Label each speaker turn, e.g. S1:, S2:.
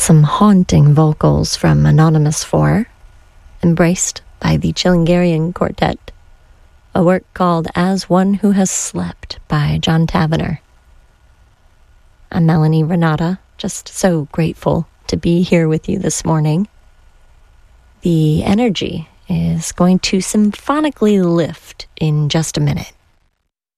S1: some haunting vocals from Anonymous 4, embraced by the Chilingarian Quartet, a work called As One Who Has Slept by John Tavener. I'm Melanie Renata, just so grateful to be here with you this morning. The energy is going to symphonically lift in just a minute.